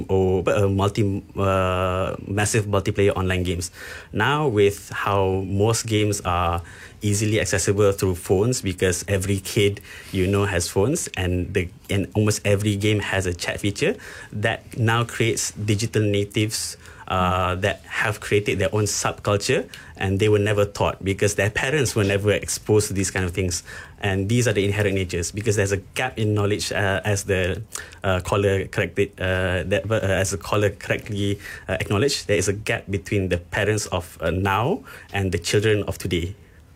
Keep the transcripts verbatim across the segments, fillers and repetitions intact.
or uh, multi uh, massive multiplayer online games. Now, with how most games are easily accessible through phones, because every kid you know has phones, and the and almost every game has a chat feature, that now creates digital natives uh, that have created their own subculture, and they were never taught because their parents were never exposed to these kind of things. And these are the inherent natures, because there's a gap in knowledge, uh, as the uh, caller corrected, uh, that uh, as the caller correctly uh, acknowledged, there is a gap between the parents of uh, now and the children of today.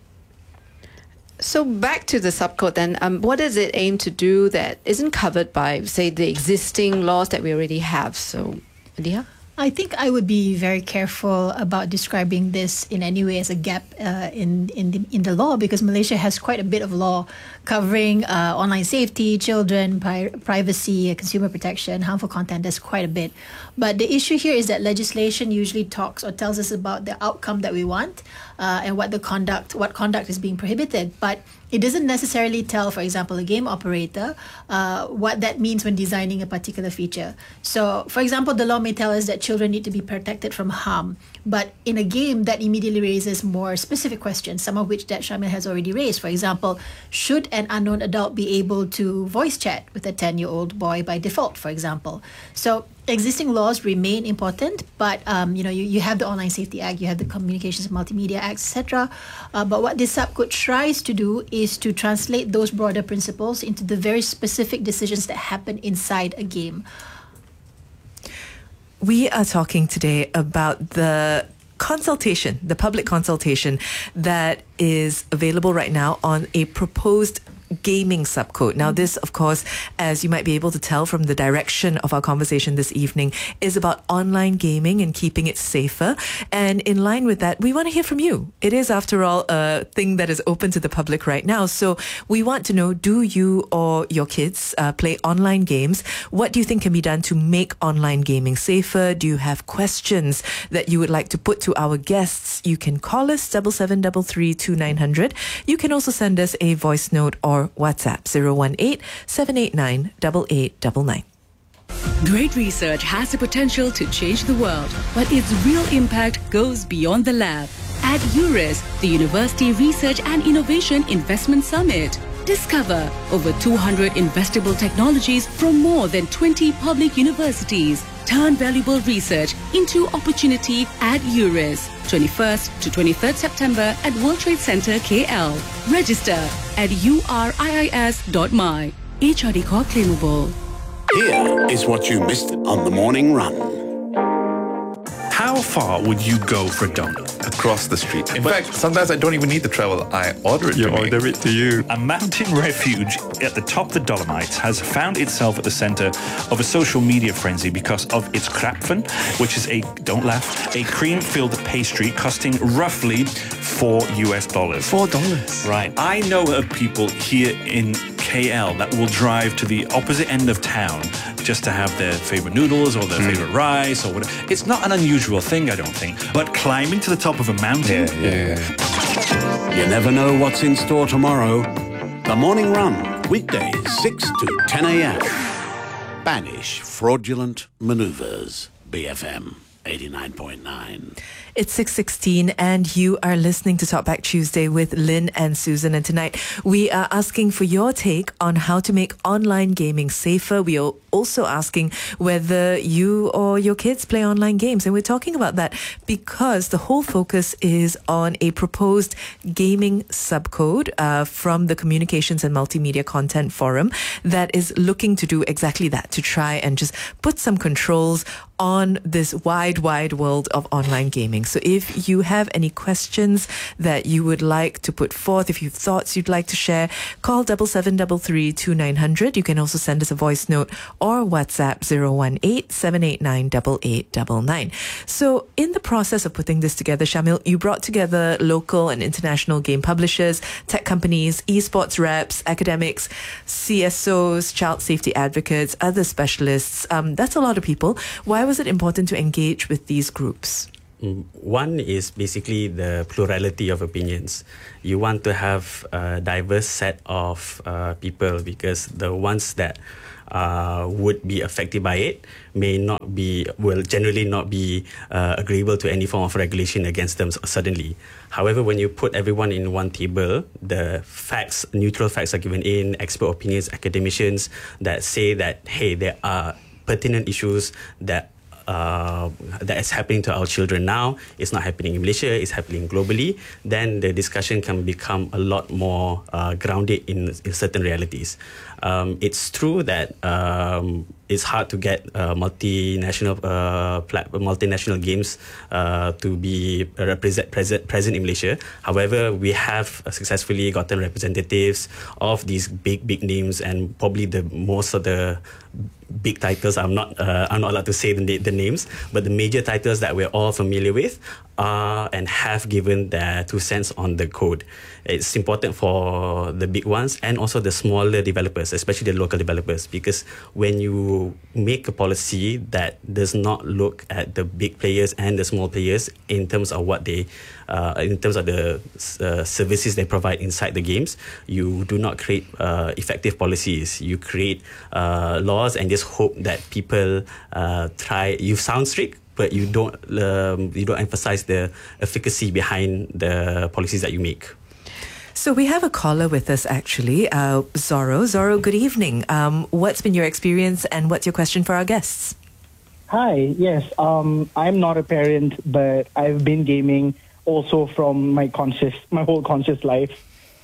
So back to the subcode then, um, what does it aim to do that isn't covered by, say, the existing laws that we already have? So, Adiha? I think I would be very careful about describing this in any way as a gap uh, in in the, in the law, because Malaysia has quite a bit of law covering uh, online safety, children, pri- privacy, uh, consumer protection, harmful content. There's quite a bit. But the issue here is that legislation usually talks or tells us about the outcome that we want uh, and what the conduct, what conduct is being prohibited. But it doesn't necessarily tell, for example, a game operator uh, what that means when designing a particular feature. So, for example, the law may tell us that children need to be protected from harm. But in a game, that immediately raises more specific questions, some of which that Shamil has already raised. For example, should an unknown adult be able to voice chat with a ten-year-old boy by default, for example? So existing laws remain important, but um, you know, you, you have the Online Safety Act, you have the Communications and Multimedia Act, et cetera. Uh, but what this subcode tries to do is to translate those broader principles into the very specific decisions that happen inside a game. We are talking today about the consultation, the public consultation that is available right now on a proposed gaming subcode. Now, this, of course, as you might be able to tell from the direction of our conversation this evening, is about online gaming and keeping it safer. And in line with that, we want to hear from you. It is, after all, a thing that is open to the public right now. So we want to know, do you or your kids uh, play online games? What do you think can be done to make online gaming safer? Do you have questions that you would like to put to our guests? You can call us seven seven three three two nine zero zero. You can also send us a voice note or WhatsApp zero one eight seven eight nine eight eight nine nine. Great research has the potential to change the world, but its real impact goes beyond the lab. At URIS, the University Research and Innovation Investment Summit, discover over two hundred investable technologies from more than twenty public universities. Turn valuable research into opportunity at URIS. twenty-first to twenty-third September at World Trade Center K L. Register at U R I I S dot M Y. H R D Corp claimable. Here is what you missed on the morning run. How far would you go for a donut? Across the street. In But- fact, sometimes I don't even need to travel. I order it You to me. order it to you. A mountain refuge at the top of the Dolomites has found itself at the center of a social media frenzy because of its krapfen, which is a, don't laugh, a cream-filled pastry costing roughly four U S dollars. Four dollars. Right. I know of people here in K L that will drive to the opposite end of town just to have their favorite noodles or their Mm. favorite rice or whatever. It's not an unusual thing, I don't think. But climbing to the top of a mountain, Yeah, yeah, yeah. You never know what's in store tomorrow. The Morning Run, weekdays six to ten a.m. Banish fraudulent maneuvers. B F M eighty-nine point nine. It's six sixteen and you are listening to Talkback Tuesday with Lynn and Susan. And tonight we are asking for your take on how to make online gaming safer. We are also asking whether you or your kids play online games. And we're talking about that because the whole focus is on a proposed gaming subcode uh, from the Communications and Multimedia Content Forum that is looking to do exactly that, to try and just put some controls on this wide, wide world of online gaming. So if you have any questions that you would like to put forth, if you have thoughts you'd like to share, call seven seven three three two nine zero zero. You can also send us a voice note or WhatsApp zero one eight seven eight nine eight eight nine nine. So in the process of putting this together, Shamil, you brought together local and international game publishers, tech companies, esports reps, academics, C S Os, child safety advocates, other specialists. Um, that's a lot of people. Why was it important to engage with these groups? One is basically the plurality of opinions. You want to have a diverse set of uh, people, because the ones that uh, would be affected by it may not be, will generally not be uh, agreeable to any form of regulation against them suddenly. However, when you put everyone in one table, the facts, neutral facts are given in, expert opinions, academicians that say that, hey, there are pertinent issues that Uh, that is happening to our children now. It's not happening in Malaysia, it's happening globally. Then the discussion can become a lot more uh, grounded in, in certain realities. Um, it's true that um, it's hard to get uh, multinational uh, plat- multinational games uh, to be represent, present, present in Malaysia. However, we have successfully gotten representatives of these big, big names, and probably the most of the big titles. I'm not uh, I'm not allowed to say the, the names, but the major titles that we're all familiar with are and have given their two cents on the code. It's important for the big ones and also the smaller developers, especially the local developers, because when you make a policy that does not look at the big players and the small players in terms of what they uh, in terms of the uh, services they provide inside the games, you do not create uh, effective policies. You create uh, laws and just hope that people uh, try. You sound strict, but you don't um, you don't emphasize the efficacy behind the policies that you make. So we have a caller with us actually, uh, Zorro. Zorro, good evening. Um, what's been your experience and what's your question for our guests? Hi, yes. Um, I'm not a parent, but I've been gaming also from my conscious, my whole conscious life.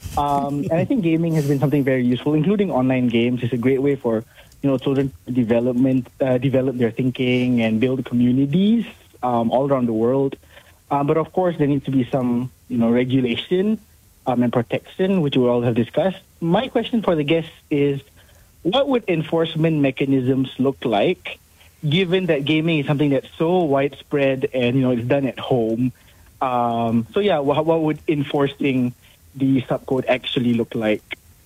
Um, and I think gaming has been something very useful, including online games. It's a great way for you know children to development, uh, develop their thinking and build communities um, all around the world. Uh, but of course, there needs to be some you know regulation um, and protection, which we all have discussed. My question for the guests is, what would enforcement mechanisms look like, given that gaming is something that's so widespread and you know it's done at home? Um, so yeah, what, what would enforcing the subcode actually look like?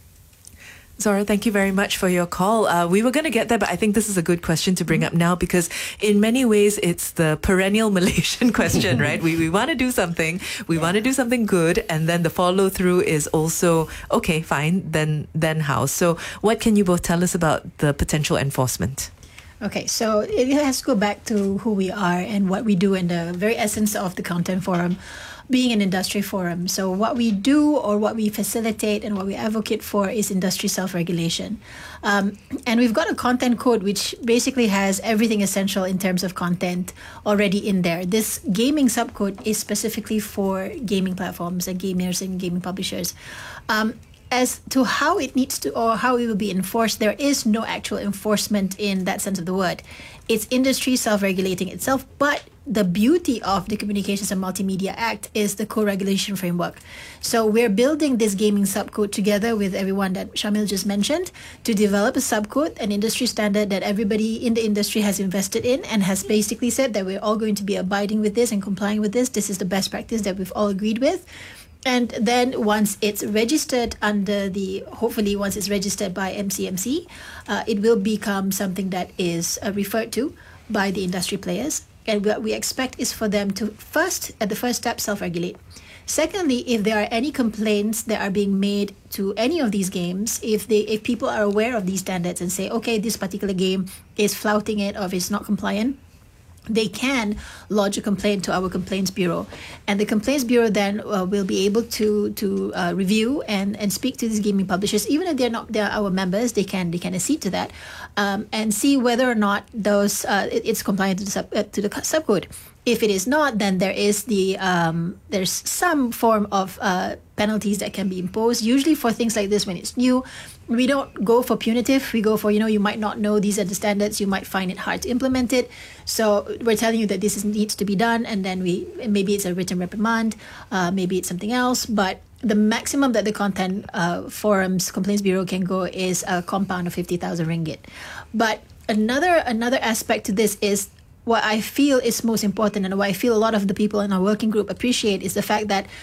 Zora, thank you very much for your call. Uh, we were going to get there, but I think this is a good question to bring up now because in many ways it's the perennial Malaysian question, right? We we want to do something, we want to do something good, and then the follow through is also, okay, fine, then then how? So what can you both tell us about the potential enforcement? Okay, so it has to go back to who we are and what we do in the very essence of the Content Forum, being an industry forum. So what we do or what we facilitate and what we advocate for is industry self-regulation. Um, and we've got a content code which basically has everything essential in terms of content already in there. This gaming subcode is specifically for gaming platforms and gamers and gaming publishers. Um, As to how it needs to or how it will be enforced, there is no actual enforcement in that sense of the word. It's industry self-regulating itself, but the beauty of the Communications and Multimedia Act is the co-regulation framework. So we're building this gaming subcode together with everyone that Shamil just mentioned to develop a subcode, an industry standard that everybody in the industry has invested in and has basically said that we're all going to be abiding with this and complying with this. This is the best practice that we've all agreed with. And then once it's registered under the, hopefully once it's registered by M C M C, uh, it will become something that is uh, referred to by the industry players. And what we expect is for them to first, at the first step, self-regulate. Secondly, if there are any complaints that are being made to any of these games, if they, if people are aware of these standards and say, okay, this particular game is flouting it or if it's not compliant, they can lodge a complaint to our complaints bureau, and the complaints bureau then uh, will be able to to uh, review and, and speak to these gaming publishers. Even if they're not they're our members, they can they can accede to that um, and see whether or not those uh, it, it's compliant to the sub, uh, to the subcode. If it is not, then there is the um, there's some form of uh, penalties that can be imposed. Usually for things like this, when it's new, we don't go for punitive. We go for, you know, you might not know these are the standards. You might find it hard to implement it. So we're telling you that this is, needs to be done, and then we maybe it's a written reprimand, uh, maybe it's something else. But the maximum that the Content uh, Forum's Complaints Bureau can go is a compound of fifty thousand ringgit. But another another aspect to this is, what I feel is most important and what I feel a lot of the people in our working group appreciate is the fact that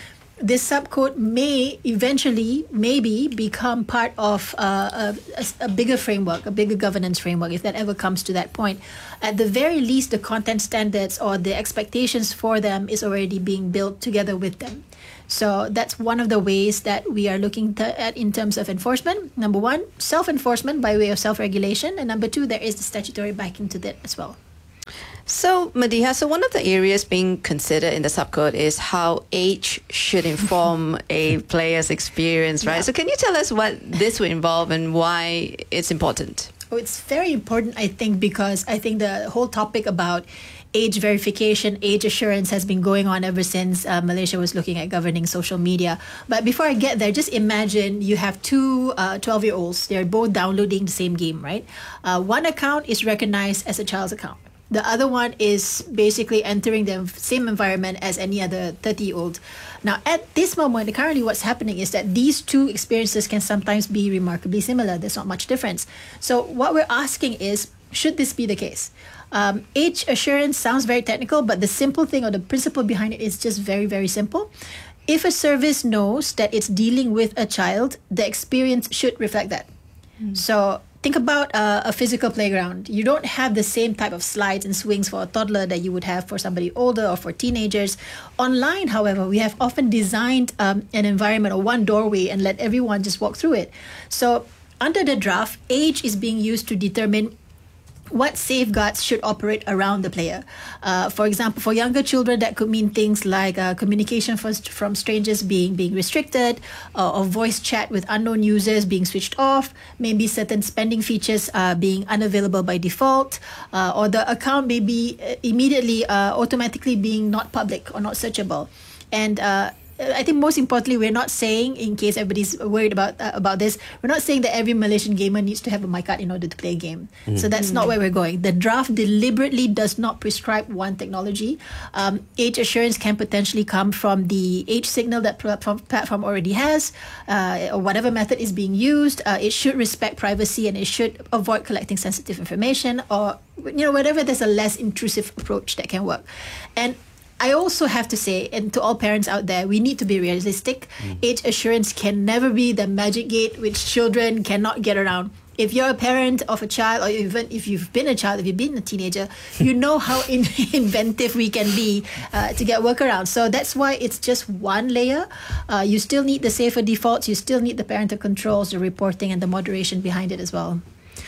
this subcode may eventually, maybe, become part of uh, a, a bigger framework, a bigger governance framework, if that ever comes to that point. At the very least, the content standards or the expectations for them is already being built together with them. So that's one of the ways that we are looking to, at in terms of enforcement. Number one, self-enforcement by way of self-regulation. And number two, there is the statutory backing to that as well. So, Madiha, so one of the areas being considered in the subcode is how age should inform a player's experience, right? Yeah. So can you tell us what this would involve and why it's important? Oh, it's very important, I think, because I think the whole topic about age verification, age assurance has been going on ever since uh, Malaysia was looking at governing social media. But before I get there, just imagine you have two uh, twelve-year-olds. They're both downloading the same game, right? Uh, one account is recognized as a child's account. The other one is basically entering the same environment as any other thirty-year-old. Now, at this moment, currently what's happening is that these two experiences can sometimes be remarkably similar. There's not much difference. So what we're asking is, should this be the case? Um, age assurance sounds very technical, but the simple thing or the principle behind it is just very, very simple. If a service knows that it's dealing with a child, the experience should reflect that. Mm. So think about uh, a physical playground. You don't have the same type of slides and swings for a toddler that you would have for somebody older or for teenagers. Online, however, we have often designed um, an environment or one doorway and let everyone just walk through it. So under the draft, age is being used to determine what safeguards should operate around the player. Uh, for example, for younger children, that could mean things like uh, communication from, from strangers being being restricted, uh, or voice chat with unknown users being switched off, maybe certain spending features uh, being unavailable by default, uh, or the account may be immediately uh, automatically being not public or not searchable. And uh, I think most importantly, we're not saying, in case everybody's worried about uh, about this, we're not saying that every Malaysian gamer needs to have a MyCard in order to play a game. Mm. So that's mm. not where we're going. The draft deliberately does not prescribe one technology. Um, age assurance can potentially come from the age signal that platform, platform already has, uh, or whatever method is being used. Uh, it should respect privacy and it should avoid collecting sensitive information, or you know whatever. There's a less intrusive approach that can work. And I also have to say, and to all parents out there, we need to be realistic. Mm. Age assurance can never be the magic gate which children cannot get around. If you're a parent of a child, or even if you've been a child, if you've been a teenager, you know how in- inventive we can be uh, to get workarounds. So that's why it's just one layer. Uh, you still need the safer defaults. You still need the parental controls, the reporting, and the moderation behind it as well.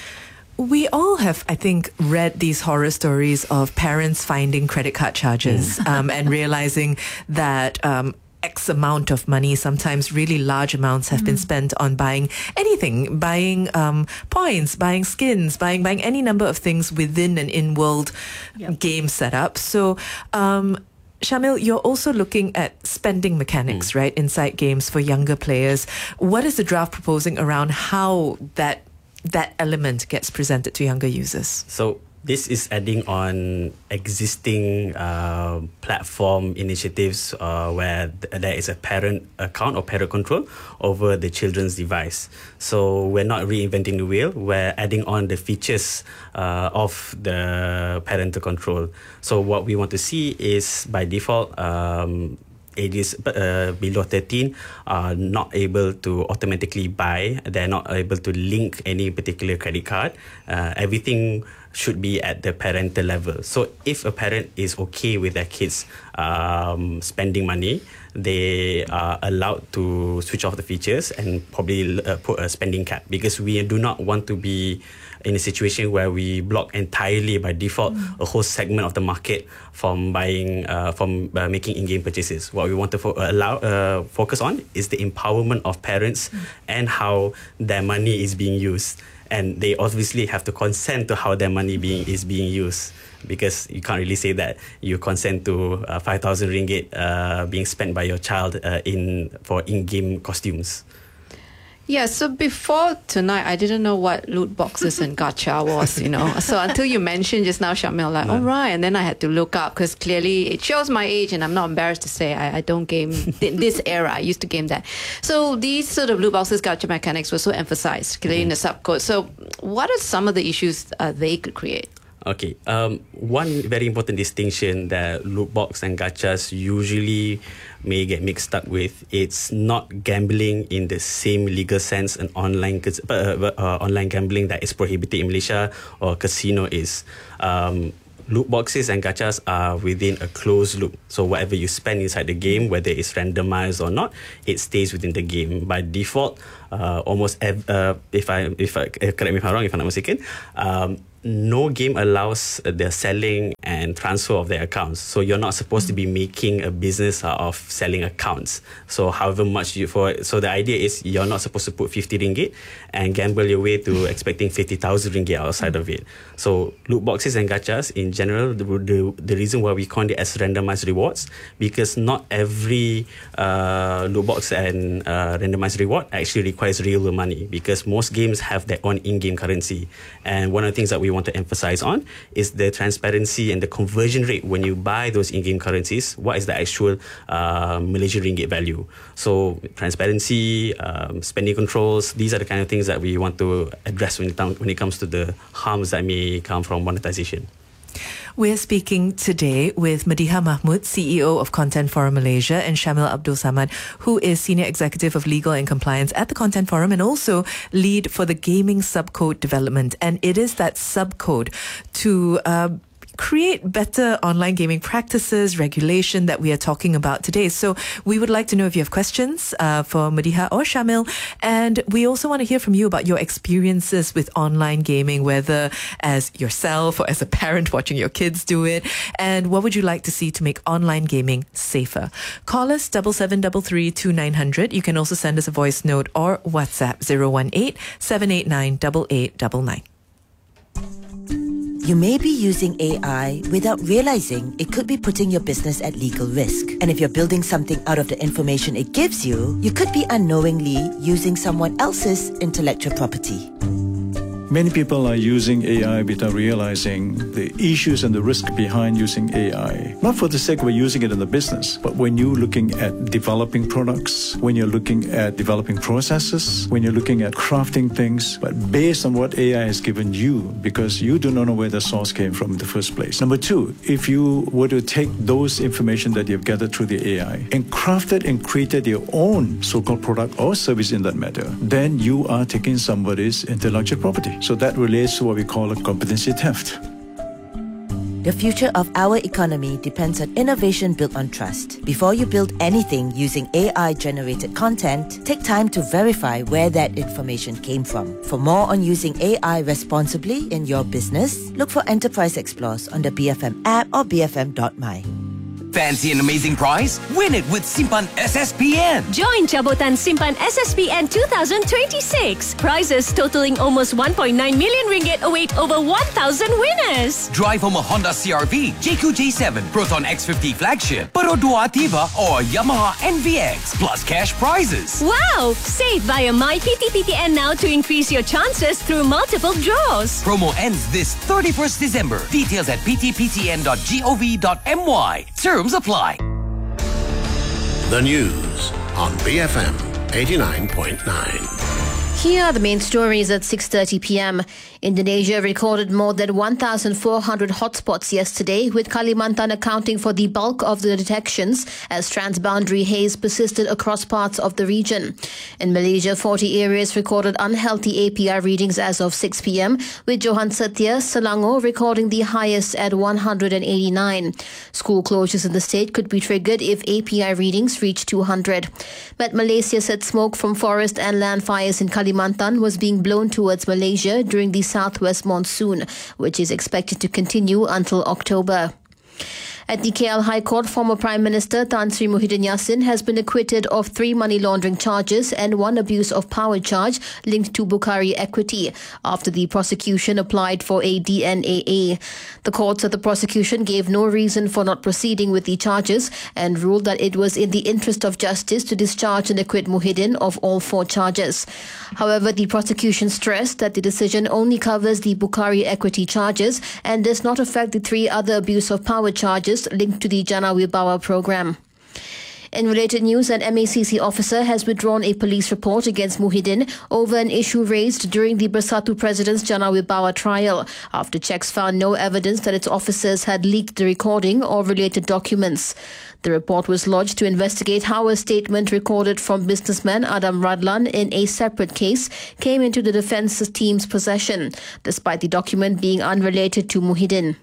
We all have, I think, read these horror stories of parents finding credit card charges mm. um, and realizing that um, X amount of money, sometimes really large amounts, have mm. been spent on buying anything, buying um, points, buying skins, buying buying any number of things within an in-world yep. game setup. So, um, Shamil, you're also looking at spending mechanics, mm. right, inside games for younger players. What is the draft proposing around how that that element gets presented to younger users? So this is adding on existing uh, platform initiatives uh, where th- there is a parent account or parent control over the children's device. So we're not reinventing the wheel, we're adding on the features uh, of the parental control. So what we want to see is, by default, um, ages uh, below thirteen are not able to automatically buy. They're not able to link any particular credit card. Uh, everything should be at the parental level. So if a parent is okay with their kids um, spending money, they are allowed to switch off the features and probably uh, put a spending cap, because we do not want to be in a situation where we block entirely by default mm. a whole segment of the market from buying, uh, from uh, making in-game purchases. What we want to fo- allow uh, focus on is the empowerment of parents mm. and how their money is being used. And they obviously have to consent to how their money being is being used, because you can't really say that you consent to uh, five thousand ringgit uh, being spent by your child uh, in for in-game costumes. Yeah, so before tonight, I didn't know what loot boxes and gacha was, you know. So until you mentioned just now, Shamil, like, all right. And then I had to look up, because clearly it shows my age, and I'm not embarrassed to say I, I don't game this era. I used to game that. So these sort of loot boxes, gacha mechanics were so emphasized, clearly mm-hmm. in the subcode. So what are some of the issues uh, they could create? Okay. Um, one very important distinction that loot box and gachas usually may get mixed up with, it's not gambling in the same legal sense an online uh, uh, online gambling that is prohibited in Malaysia or casino is. Um, Loot boxes and gachas are within a closed loop. So whatever you spend inside the game, whether it's randomized or not, it stays within the game. By default, uh, almost ev- uh, if I if I correct me if I'm wrong, if I'm not mistaken, um, no game allows the selling and transfer of their accounts. So you're not supposed to be making a business out of selling accounts. So however much you for so the idea is you're not supposed to put fifty ringgit and gamble your way to expecting fifty thousand ringgit outside of it. So loot boxes and gachas in general, the, the, the reason why we call it as randomized rewards, because not every uh, loot box and uh, randomized reward actually requires real money, because most games have their own in-game currency. And one of the things that we want to emphasize on is the transparency and the conversion rate when you buy those in-game currencies. What is the actual uh, Malaysian ringgit value? So transparency, um, spending controls, these are the kind of things that we want to address when it, when it comes to the harms that may come from monetization. We're speaking today with Madiha Mahmud, C E O of Content Forum Malaysia, and Shamil Abdul Samad, who is Senior Executive of Legal and Compliance at the Content Forum and also lead for the gaming subcode development. And it is that subcode to uh, create better online gaming practices, regulation that we are talking about today. So we would like to know if you have questions uh, for Madiha or Shamil. And we also want to hear from you about your experiences with online gaming, whether as yourself or as a parent watching your kids do it. And what would you like to see to make online gaming safer? Call us double seven double three two nine hundred. You can also send us a voice note or WhatsApp zero one eight seven eight nine eight eight nine nine. You may be using A I without realizing it could be putting your business at legal risk. And if you're building something out of the information it gives you, you could be unknowingly using someone else's intellectual property. Many people are using A I without realizing the issues and the risk behind using A I. Not for the sake of using it in the business, but when you're looking at developing products, when you're looking at developing processes, when you're looking at crafting things, but based on what A I has given you, because you do not know where the source came from in the first place. Number two, if you were to take those information that you've gathered through the A I and crafted and created your own so-called product or service in that matter, then you are taking somebody's intellectual property. So that relates to what we call a competency theft. The future of our economy depends on innovation built on trust. Before you build anything using A I-generated content, take time to verify where that information came from. For more on using A I responsibly in your business, look for Enterprise Explorers on the B F M app or b f m dot my. Fancy an amazing prize? Win it with Simpan S S P N. Join Jabotan Simpan S S P N twenty twenty-six. Prizes totaling almost one point nine million ringgit await over one thousand winners. Drive home a Honda C R V, J Q J seven, Proton X fifty flagship, Perodua Ativa or Yamaha N V X, plus cash prizes. Wow! Save via My P T P T N now to increase your chances through multiple draws. Promo ends this thirty-first December. Details at p t p t n dot gov dot m y. Terms apply. The news on B F M eighty-nine point nine. Here are the main stories at six thirty p.m. Indonesia recorded more than one thousand four hundred hotspots yesterday, with Kalimantan accounting for the bulk of the detections as transboundary haze persisted across parts of the region. In Malaysia, forty areas recorded unhealthy A P R readings as of six p.m, with Johan Setia, Selangor recording the highest at one hundred eighty-nine. School closures in the state could be triggered if A P R readings reach two hundred. But Malaysia said smoke from forest and land fires in Kalimantan was being blown towards Malaysia during the southwest monsoon, which is expected to continue until October. At the K L High Court, former Prime Minister Tan Sri Muhyiddin Yassin has been acquitted of three money laundering charges and one abuse of power charge linked to Bukhari Equity after the prosecution applied for a D N A A. The court said the prosecution gave no reason for not proceeding with the charges and ruled that it was in the interest of justice to discharge and acquit Muhyiddin of all four charges. However, the prosecution stressed that the decision only covers the Bukhari Equity charges and does not affect the three other abuse of power charges linked to the Jana Wibawa program. In related news, an M A C C officer has withdrawn a police report against Muhyiddin over an issue raised during the Bersatu President's Jana Wibawa trial, after checks found no evidence that its officers had leaked the recording or related documents. The report was lodged to investigate how a statement recorded from businessman Adam Radlan in a separate case came into the defence team's possession, despite the document being unrelated to Muhyiddin.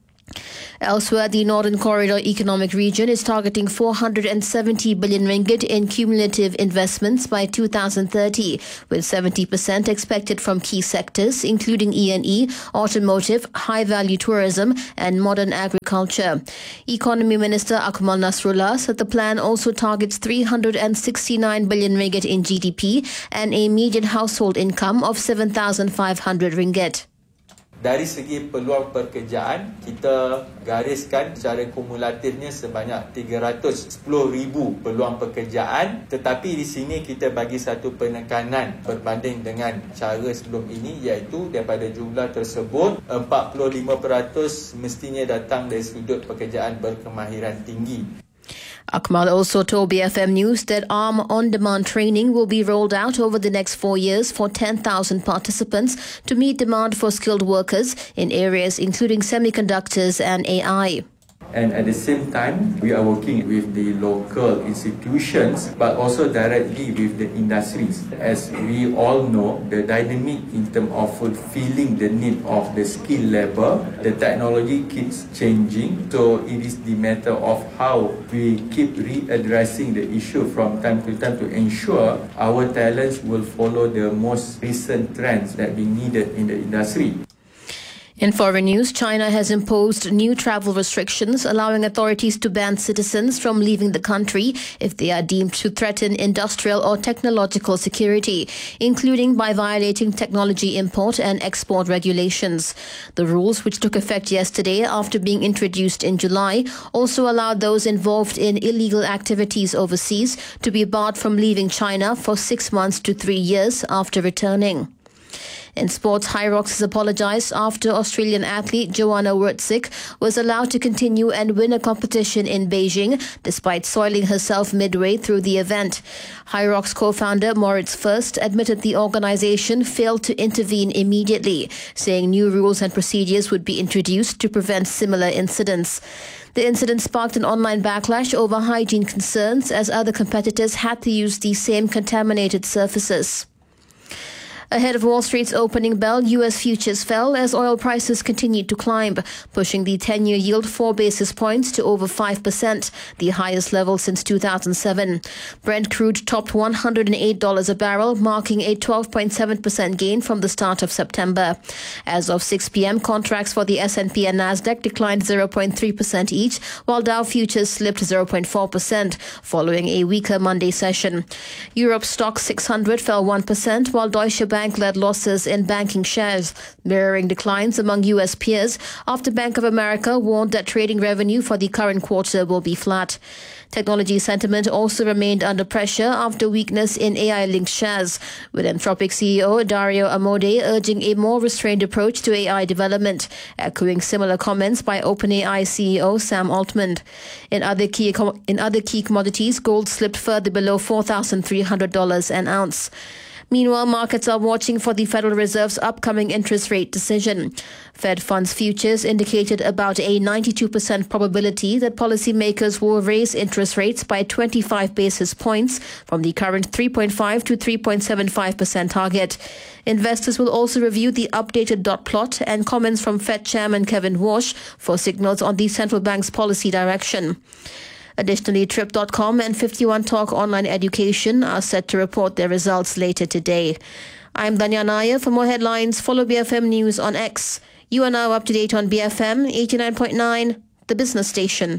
Elsewhere, the Northern Corridor Economic Region is targeting four hundred seventy billion ringgit in cumulative investments by two thousand thirty, with seventy percent expected from key sectors including E and E, automotive, high-value tourism and modern agriculture. Economy Minister Akmal Nasrullah said the plan also targets three hundred sixty-nine billion ringgit in G D P and a median household income of seven thousand five hundred ringgit. Dari segi peluang pekerjaan, kita gariskan secara kumulatifnya sebanyak tiga ratus sepuluh ribu peluang pekerjaan, tetapi di sini kita bagi satu penekanan berbanding dengan cara sebelum ini, iaitu daripada jumlah tersebut empat puluh lima peratus mestinya datang dari sudut pekerjaan berkemahiran tinggi. Akmal also told B F M News that ARM on-demand training will be rolled out over the next four years for ten thousand participants to meet demand for skilled workers in areas including semiconductors and A I. And at the same time, we are working with the local institutions, but also directly with the industries. As we all know, the dynamic in terms of fulfilling the need of the skill level, the technology keeps changing. So it is the matter of how we keep readdressing the issue from time to time to ensure our talents will follow the most recent trends that we needed in the industry. In foreign news, China has imposed new travel restrictions, allowing authorities to ban citizens from leaving the country if they are deemed to threaten industrial or technological security, including by violating technology import and export regulations. The rules, which took effect yesterday after being introduced in July, also allowed those involved in illegal activities overseas to be barred from leaving China for six months to three years after returning. In sports, Hyrox has apologised after Australian athlete Joanna Wurtzik was allowed to continue and win a competition in Beijing despite soiling herself midway through the event. Hyrox co-founder Moritz First admitted the organisation failed to intervene immediately, saying new rules and procedures would be introduced to prevent similar incidents. The incident sparked an online backlash over hygiene concerns as other competitors had to use the same contaminated surfaces. Ahead of Wall Street's opening bell, U S futures fell as oil prices continued to climb, pushing the ten-year yield four basis points to over five percent, the highest level since two thousand seven. Brent crude topped one hundred eight dollars a barrel, marking a twelve point seven percent gain from the start of September. As of six p.m., contracts for the S and P and Nasdaq declined zero point three percent each, while Dow futures slipped zero point four percent, following a weaker Monday session. Europe's stock six hundred fell one percent, while Deutsche Bank led losses in banking shares, mirroring declines among U S peers after Bank of America warned that trading revenue for the current quarter will be flat. Technology sentiment also remained under pressure after weakness in A I-linked shares, with Anthropic C E O Dario Amodei urging a more restrained approach to A I development, echoing similar comments by OpenAI C E O Sam Altman. In other key in other key commodities, gold slipped further below four thousand three hundred dollars an ounce. Meanwhile, markets are watching for the Federal Reserve's upcoming interest rate decision. Fed funds futures indicated about a ninety-two percent probability that policymakers will raise interest rates by twenty-five basis points from the current three point five to three point seven five percent target. Investors will also review the updated dot plot and comments from Fed Chairman Kevin Warsh for signals on the central bank's policy direction. Additionally, Trip dot com and fifty-one Talk Online Education are set to report their results later today. I'm Danya Nair. For more headlines, follow B F M News on X. You are now up to date on B F M eighty-nine point nine, the business station.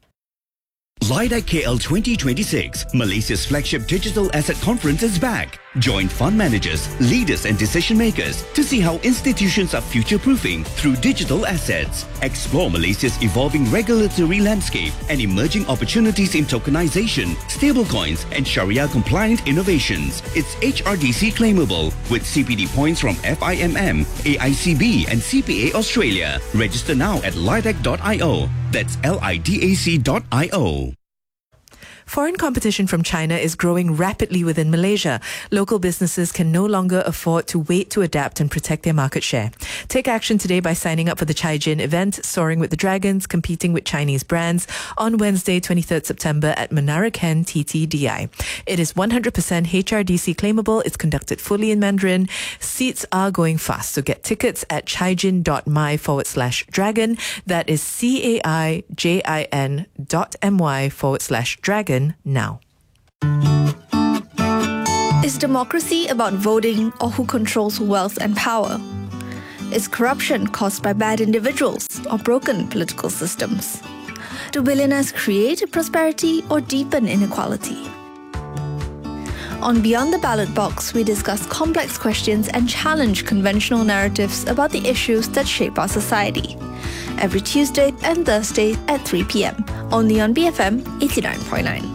LIDA K L twenty twenty-six, Malaysia's flagship digital asset conference, is back. Join fund managers, leaders and decision makers to see how institutions are future-proofing through digital assets. Explore Malaysia's evolving regulatory landscape and emerging opportunities in tokenization, stablecoins and Sharia-compliant innovations. It's H R D C claimable with C P D points from F I M M, A I C B and C P A Australia. Register now at lidac dot io. That's L I D A C dot I O. Foreign competition from China is growing rapidly within Malaysia. Local businesses can no longer afford to wait to adapt and protect their market share. Take action today by signing up for the Caijin event, Soaring with the Dragons, competing with Chinese brands, on Wednesday, twenty-third September at Menara Ken T T D I. It is one hundred percent H R D C claimable. It's conducted fully in Mandarin. Seats are going fast, so get tickets at caijin.my forward slash dragon. That is C-A-I-J-I-N dot M-Y forward slash dragon. Now. Is democracy about voting or who controls wealth and power? Is corruption caused by bad individuals or broken political systems? Do billionaires create prosperity or deepen inequality? On Beyond the Ballot Box, we discuss complex questions and challenge conventional narratives about the issues that shape our society. Every Tuesday and Thursday at three p.m. only on B F M eighty-nine point nine.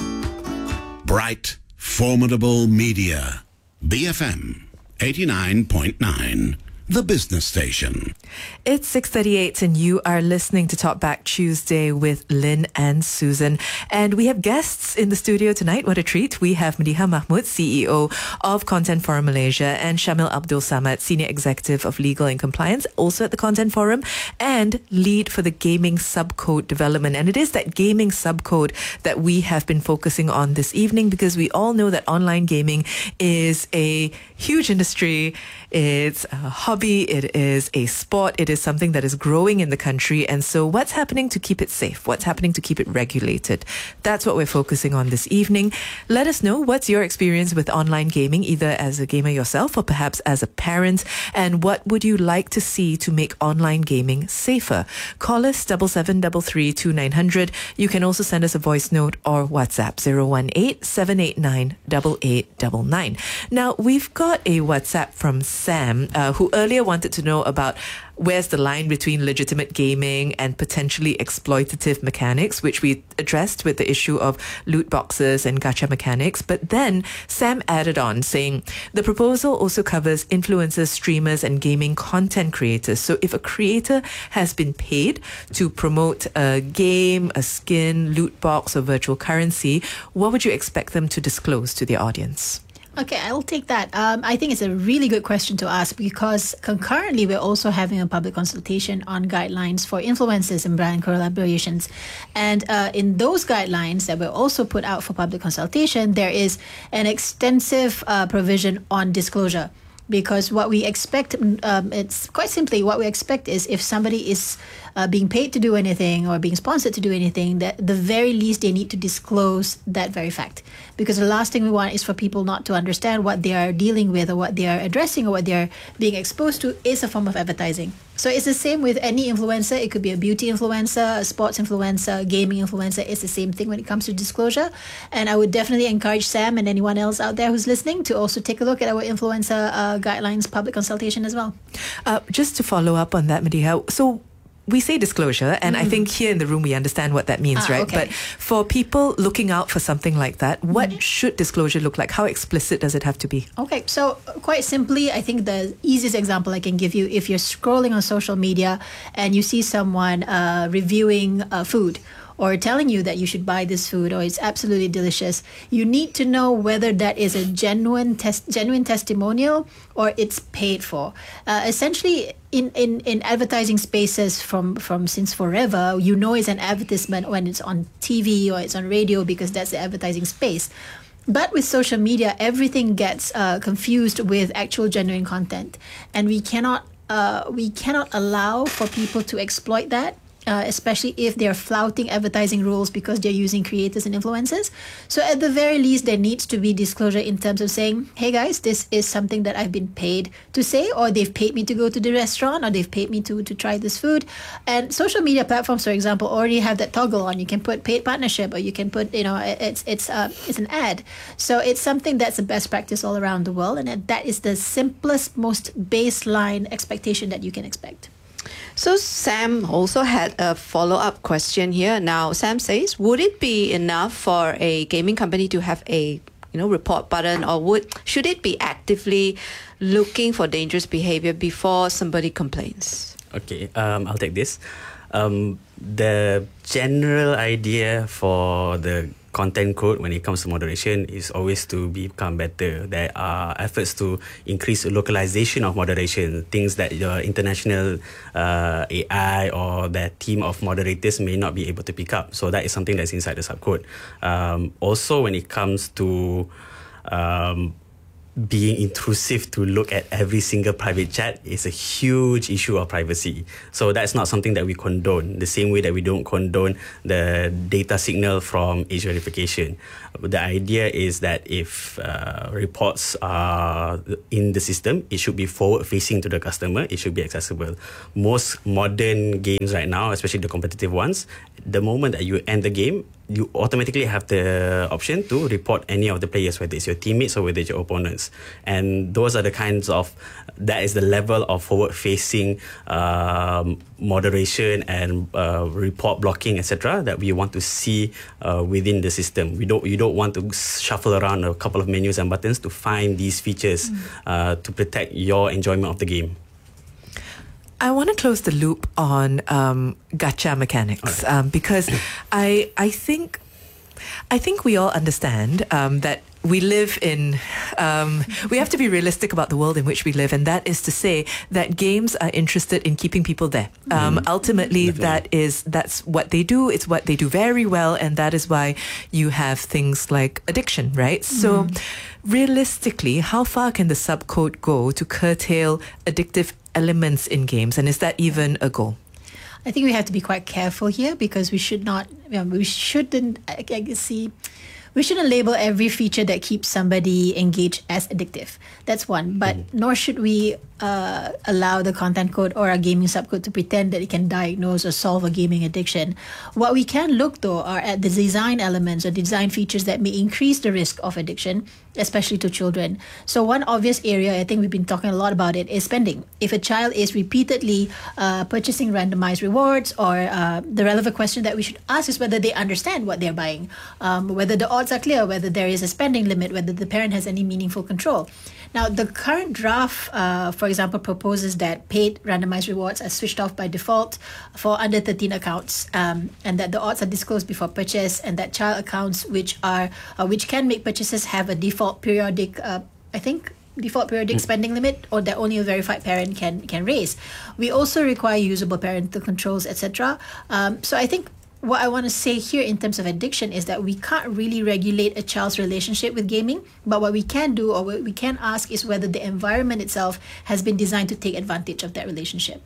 Bright, formidable media. B F M eighty-nine point nine. The business station. It's six thirty-eight and you are listening to Talk Back Tuesday with Lynn and Susan. And we have guests in the studio tonight. What a treat. We have Madiha Mahmud, C E O of Content Forum Malaysia, and Shamil Abdul Samad, Senior Executive of Legal and Compliance, also at the Content Forum, and lead for the gaming subcode development. And it is that gaming subcode that we have been focusing on this evening, because we all know that online gaming is a huge industry. It's a hobby, it is a sport, it is something that is growing in the country. And so what's happening to keep it safe? What's happening to keep it regulated? That's what we're focusing on this evening. Let us know what's your experience with online gaming, either as a gamer yourself or perhaps as a parent, and what would you like to see to make online gaming safer? Call us seven seven three three two nine zero zero. You can also send us a voice note or WhatsApp zero one eight seven eight nine eight eight nine nine. Now, we've got a WhatsApp from Sam, uh, who earlier wanted to know about where's the line between legitimate gaming and potentially exploitative mechanics, which we addressed with the issue of loot boxes and gacha mechanics. But then Sam added on saying the proposal also covers influencers, streamers and gaming content creators. So if a creator has been paid to promote a game, a skin, loot box or virtual currency, what would you expect them to disclose to the audience? Okay, I'll take that. Um, I think it's a really good question to ask, because concurrently we're also having a public consultation on guidelines for influencers and brand collaborations. And uh, in those guidelines that were also put out for public consultation, there is an extensive uh, provision on disclosure. Because what we expect, um, it's quite simply what we expect is if somebody is uh, being paid to do anything or being sponsored to do anything, that the very least they need to disclose that very fact. Because the last thing we want is for people not to understand what they are dealing with or what they are addressing or what they are being exposed to is a form of advertising. So it's the same with any influencer. It could be a beauty influencer, a sports influencer, a gaming influencer. It's the same thing when it comes to disclosure. And I would definitely encourage Sam and anyone else out there who's listening to also take a look at our influencer uh, guidelines public consultation as well. Uh, just to follow up on that, Madiha, so we say disclosure, and mm. I think here in the room we understand what that means, ah, right? Okay. But for people looking out for something like that, what mm. should disclosure look like? How explicit does it have to be? Okay, so quite simply, I think the easiest example I can give you, if you're scrolling on social media and you see someone uh, reviewing uh, food, or telling you that you should buy this food or it's absolutely delicious, you need to know whether that is a genuine tes- genuine testimonial or it's paid for. Uh, essentially, in, in, in advertising spaces from, from since forever, you know it's an advertisement when it's on T V or it's on radio, because that's the advertising space. But with social media, everything gets uh, confused with actual genuine content. And we cannot uh, we cannot allow for people to exploit that uh, especially if they're flouting advertising rules because they're using creators and influencers. So at the very least, there needs to be disclosure in terms of saying, hey guys, this is something that I've been paid to say, or they've paid me to go to the restaurant, or they've paid me to, to try this food. And social media platforms, for example, already have that toggle on. You can put paid partnership, or you can put, you know, it's it's uh, it's an ad. So it's something that's a best practice all around the world, and that is the simplest, most baseline expectation that you can expect. So Sam also had a follow-up question here. Now, Sam says, would it be enough for a gaming company to have a you know report button, or would should it be actively looking for dangerous behavior before somebody complains? Okay, um, I'll take this. Um, the general idea for the content code when it comes to moderation is always to become better. There are efforts to increase localization of moderation, things that your international uh, A I or their team of moderators may not be able to pick up. So that is something that's inside the subcode. Um, also, when it comes to um, being intrusive to look at every single private chat is a huge issue of privacy. So that's not something that we condone, the same way that we don't condone the data signal from age verification. The idea is that if uh, reports are in the system, it should be forward-facing to the customer, it should be accessible. Most modern games right now, especially the competitive ones, the moment that you end the game, you automatically have the option to report any of the players, whether it's your teammates or whether it's your opponents. And those are the kinds of, that is the level of forward-facing um, moderation and uh, report blocking, et cetera, that we want to see uh, within the system. We don't, you don't want to shuffle around a couple of menus and buttons to find these features mm. uh, to protect your enjoyment of the game. I want to close the loop on um, gacha mechanics right. um, because I I think I think we all understand um, that we live in, um, we have to be realistic about the world in which we live, and that is to say that games are interested in keeping people there. Um, mm, ultimately, definitely. that is that's what they do. It's what they do very well, and that is why you have things like addiction, right? Mm. So, realistically, how far can the subcode go to curtail addictive elements in games, and is that even a goal? I think we have to be quite careful here because we should not, you know, we shouldn't, I, I see, we shouldn't label every feature that keeps somebody engaged as addictive. That's one. But mm. nor should we uh, allow the content code or a gaming subcode to pretend that it can diagnose or solve a gaming addiction. What we can look, though, are at the design elements or design features that may increase the risk of addiction, especially to children. So one obvious area, I think we've been talking a lot about it, is spending. If a child is repeatedly uh, purchasing randomized rewards, or uh, the relevant question that we should ask is whether they understand what they're buying, um, whether the odds are clear, whether there is a spending limit, whether the parent has any meaningful control. Now, the current draft, uh, for example, proposes that paid randomized rewards are switched off by default for under thirteen accounts, um, and that the odds are disclosed before purchase, and that child accounts which are uh, which can make purchases have a default periodic, uh, I think, default periodic spending limit, or that only a verified parent can can raise. We also require usable parental controls, et cetera. Um, so I think what I want to say here in terms of addiction is that we can't really regulate a child's relationship with gaming, but what we can do, or what we can ask, is whether the environment itself has been designed to take advantage of that relationship.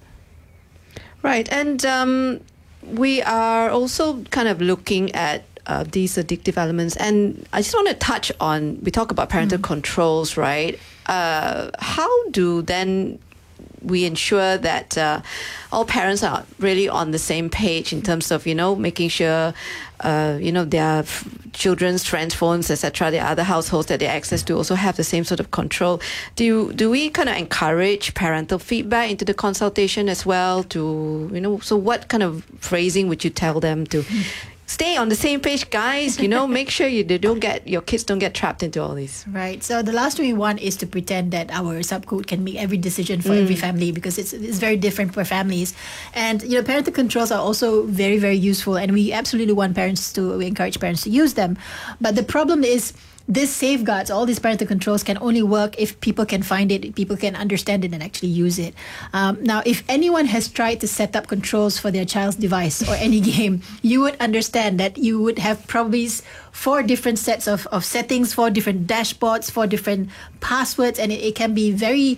Right, and um, we are also kind of looking at uh, these addictive elements, and I just want to touch on, we talk about parental mm. controls, right? Uh, how do then we ensure that uh, all parents are really on the same page in terms of, you know, making sure, uh, you know, their f- children's friends' phones, et cetera, their other households that they access to also have the same sort of control. Do you, do we kind of encourage parental feedback into the consultation as well? To, you know, so what kind of phrasing would you tell them to stay on the same page, guys? You know, make sure you they don't get your kids don't get trapped into all this. Right. So the last thing we want is to pretend that our subcode can make every decision for mm. every family, because it's it's very different for families. And you know, parental controls are also very very useful, and we absolutely want parents to we encourage parents to use them. But the problem is, this safeguards, all these parental controls can only work if people can find it, people can understand it and actually use it. Um, now, if anyone has tried to set up controls for their child's device or any game, you would understand that you would have probably four different sets of, of settings, four different dashboards, four different passwords, and it, it can be very,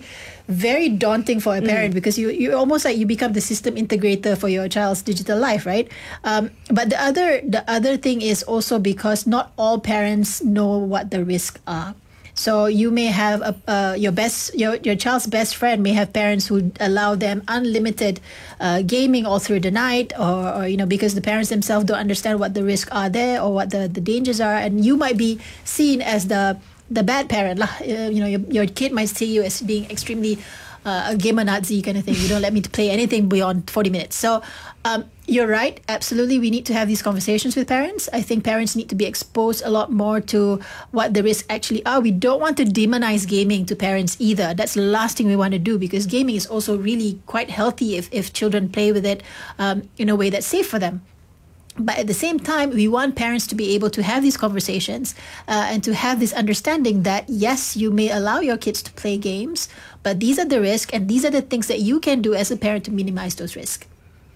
very daunting for a parent mm. because you you almost like you become the system integrator for your child's digital life, right? Um, but the other the other thing is also because not all parents know what the risks are. So you may have a, uh, your best your, your child's best friend may have parents who allow them unlimited uh, gaming all through the night, or, or you know, because the parents themselves don't understand what the risks are there or what the, the dangers are, and you might be seen as the the bad parent. Uh, you know, your, your kid might see you as being extremely uh, a gamer Nazi kind of thing. You don't let me to play anything beyond forty minutes. So um, you're right. Absolutely, we need to have these conversations with parents. I think parents need to be exposed a lot more to what the risks actually are. We don't want to demonize gaming to parents either. That's the last thing we want to do, because gaming is also really quite healthy if, if children play with it um, in a way that's safe for them. But at the same time, we want parents to be able to have these conversations uh, and to have this understanding that, yes, you may allow your kids to play games, but these are the risks and these are the things that you can do as a parent to minimize those risks.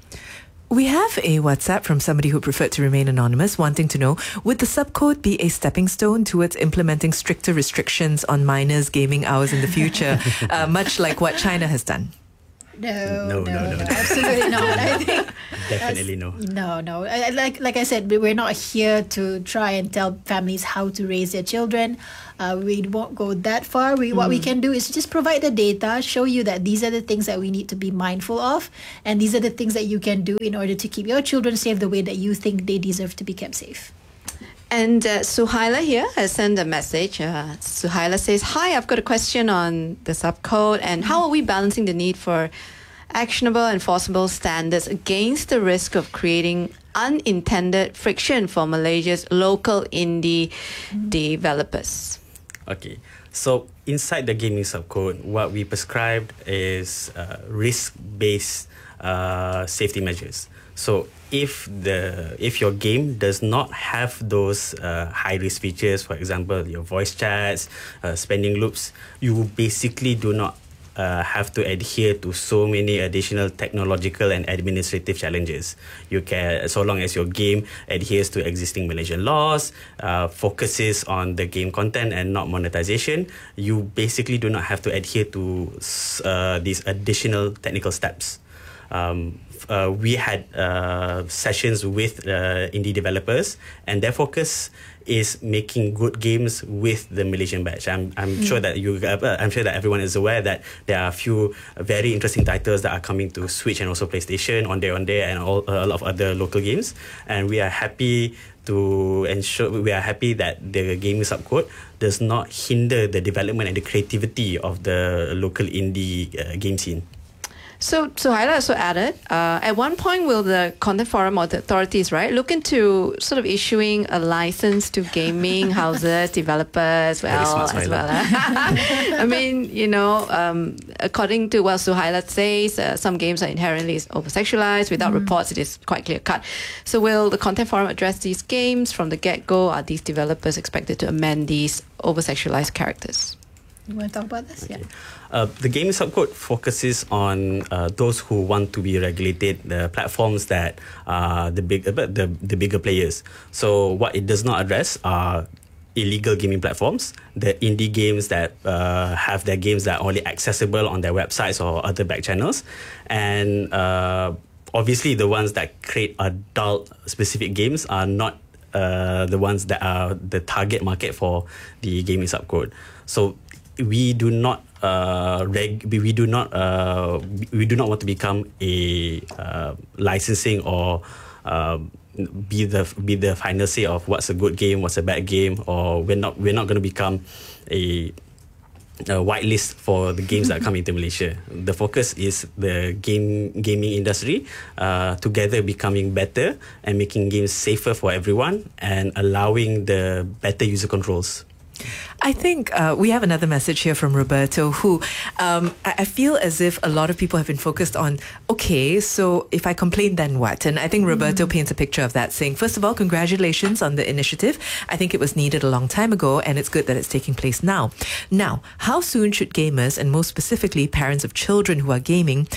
We have a WhatsApp from somebody who preferred to remain anonymous, wanting to know, would the subcode be a stepping stone towards implementing stricter restrictions on minors' gaming hours in the future, uh, much like what China has done? No, No, no, no, no, no, no. absolutely not. I think Definitely no. No, no. I- I- Like like I said, we- we're not here to try and tell families how to raise their children. Uh, we won't go that far. We what we Mm. can do is just provide the data, show you that these are the things that we need to be mindful of, and these are the things that you can do in order to keep your children safe the way that you think they deserve to be kept safe. And uh, Suhaila here has sent a message. Uh, Suhaila says, "Hi, I've got a question on the subcode and how are we balancing the need for actionable, enforceable standards against the risk of creating unintended friction for Malaysia's local indie developers?" Okay, so inside the gaming subcode, what we prescribed is uh, risk-based uh, safety measures. So if the if your game does not have those uh, high-risk features, for example, your voice chats, uh, spending loops, you basically do not Uh, have to adhere to so many additional technological and administrative challenges. You can, so long as your game adheres to existing Malaysian laws, uh, focuses on the game content and not monetization, you basically do not have to adhere to uh, these additional technical steps. Um, uh, we had uh, sessions with uh, indie developers, and their focus is making good games with the Malaysian batch. I'm I'm mm. sure that you uh, I'm sure that everyone is aware that there are a few very interesting titles that are coming to Switch and also PlayStation, on there on there, and all, a lot of other local games. And we are happy to ensure we are happy that the gaming subcode does not hinder the development and the creativity of the local indie uh, game scene. So, Suhaila also added, uh, at one point, will the Content Forum or the authorities, right, look into sort of issuing a license to gaming houses, developers, well, smart, as well. eh? I mean, you know, um, according to what Suhaila says, uh, some games are inherently over-sexualized. Without Mm. reports, it is quite clear-cut. So will the Content Forum address these games from the get-go? Are these developers expected to amend these over-sexualized characters? You want to talk about this? Okay. Uh, the gaming subcode focuses on uh, those who want to be regulated, the platforms that are the big, uh, the the bigger players. So what it does not address are illegal gaming platforms, the indie games that uh, have their games that are only accessible on their websites or other back channels, and uh, obviously the ones that create adult specific games are not uh, the ones that are the target market for the gaming subcode. So we do not uh, reg- we do not uh, we do not want to become a uh, licensing or uh, be the be the final say of what's a good game, what's a bad game, or we're not we're not going to become a, a whitelist for the games that come into Malaysia. The focus is the game gaming industry uh, together becoming better and making games safer for everyone and allowing the better user controls. I think uh, we have another message here from Roberto, who um, I, I feel as if a lot of people have been focused on, okay, so if I complain, then what? And I think Roberto mm. paints a picture of that, saying, first of all, congratulations on the initiative. I think it was needed a long time ago, and it's good that it's taking place now. Now, how soon should gamers, and most specifically parents of children who are gaming,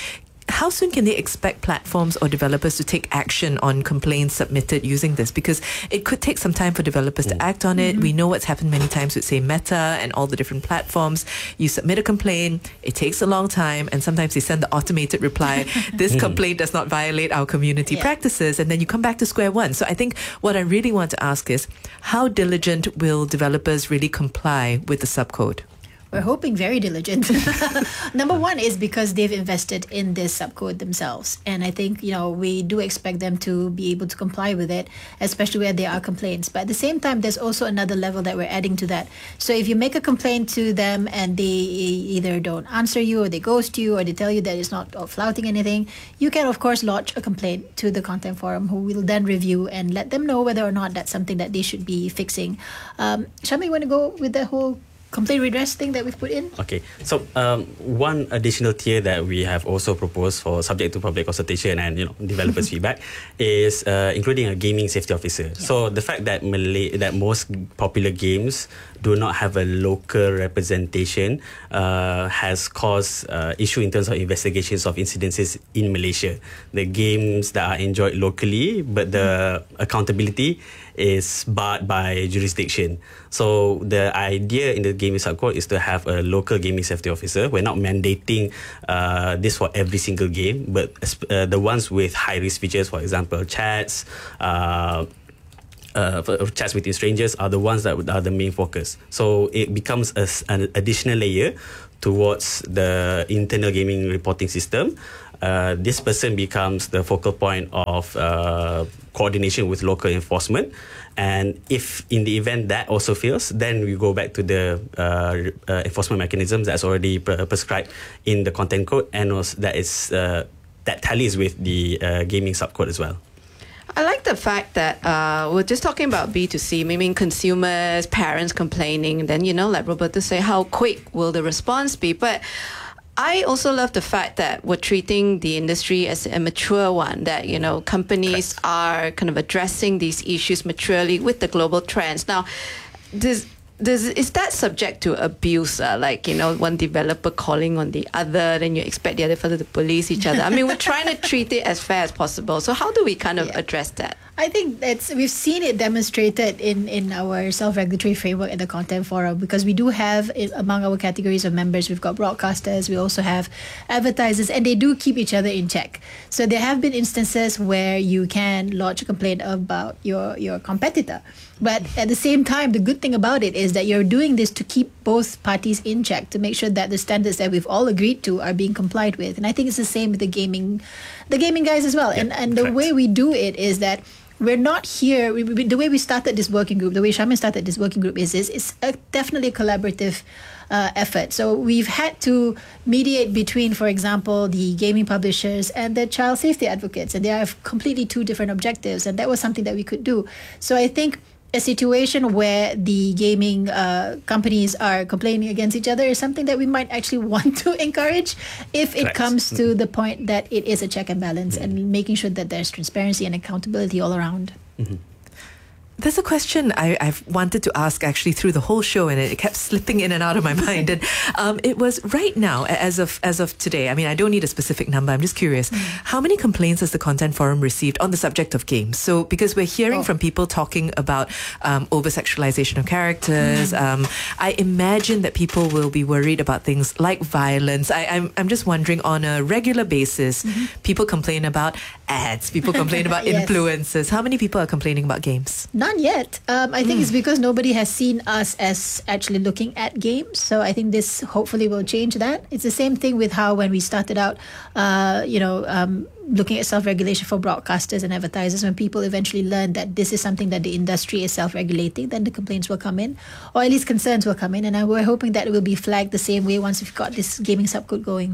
how soon can they expect platforms or developers to take action on complaints submitted using this? Because it could take some time for developers mm. to act on it. Mm-hmm. We know what's happened many times with, say, Meta and all the different platforms. You submit a complaint, it takes a long time, and sometimes they send the automated reply, this complaint does not violate our community yeah. practices, and then you come back to square one. So I think what I really want to ask is, how diligent will developers really comply with the subcode? We're hoping very diligent. Number one is because they've invested in this subcode themselves. And I think, you know, we do expect them to be able to comply with it, especially where there are complaints. But at the same time, there's also another level that we're adding to that. So if you make a complaint to them and they either don't answer you or they ghost you or they tell you that it's not flouting anything, you can, of course, lodge a complaint to the Content Forum, who will then review and let them know whether or not that's something that they should be fixing. Um, Shami, you want to go with the whole complaint redress thing that we've put in? Okay, so um, one additional tier that we have also proposed for subject to public consultation and you know developers' feedback is uh, including a gaming safety officer. Yeah. So the fact that Malay that most popular games do not have a local representation uh, has caused uh, issue in terms of investigations of incidences in Malaysia. The games that are enjoyed locally, but the mm. accountability is barred by jurisdiction. So the idea in the gaming subcode is to have a local gaming safety officer. We're not mandating uh, this for every single game, but uh, the ones with high risk features, for example, chats, uh, Uh, chats between strangers are the ones that are the main focus. So it becomes a, an additional layer towards the internal gaming reporting system. Uh, this person becomes the focal point of uh, coordination with local enforcement. And if in the event that also fails, then we go back to the uh, uh, enforcement mechanisms that's already pre- prescribed in the content code, and also that is uh, that tallies with the uh, gaming subcode as well. I like the fact that uh, we're just talking about B two C, meaning consumers, parents complaining. Then, you know, like Roberto say, how quick will the response be? But I also love the fact that we're treating the industry as a mature one, that, you know, companies Correct. are kind of addressing these issues maturely with the global trends. Now, does... Does, is that subject to abuse? Uh, like, you know, one developer calling on the other, then you expect the other fellow to police each other. I mean, we're trying to treat it as fair as possible. So how do we kind of yeah. address that? I think that's we've seen it demonstrated in, in our self-regulatory framework at the Content Forum, because we do have, among our categories of members, we've got broadcasters, we also have advertisers, and they do keep each other in check. So there have been instances where you can lodge a complaint about your, your competitor. But at the same time, the good thing about it is that you're doing this to keep both parties in check, to make sure that the standards that we've all agreed to are being complied with. And I think it's the same with the gaming, the gaming guys as well. Yeah, and and the correct. way we do it is that we're not here. We, we, the way we started this working group, the way Shamin started this working group is, is it's a, definitely a collaborative uh, effort. So we've had to mediate between, for example, the gaming publishers and the child safety advocates, and they have completely two different objectives. And that was something that we could do. So I think a situation where the gaming uh, companies are complaining against each other is something that we might actually want to encourage if it Correct. comes to the point that it is a check and balance, mm-hmm. and making sure that there's transparency and accountability all around. Mm-hmm. There's a question I, I've wanted to ask actually through the whole show, and it, it kept slipping in and out of my mind. And um, it was right now, as of as of today. I mean, I don't need a specific number. I'm just curious. Mm. How many complaints has the Content Forum received on the subject of games? So, because we're hearing oh. from people talking about um, over-sexualization of characters, mm. um, I imagine that people will be worried about things like violence. I, I'm I'm just wondering, on a regular basis, mm-hmm. people complain about ads. People complain about yes. influencers. How many people are complaining about games? None yet. Um, I think mm. it's because nobody has seen us as actually looking at games. So I think this hopefully will change that. It's the same thing with how when we started out, uh, you know, um, looking at self-regulation for broadcasters and advertisers, when people eventually learn that this is something that the industry is self-regulating, then the complaints will come in, or at least concerns will come in. And we're hoping that it will be flagged the same way once we've got this gaming subcode going.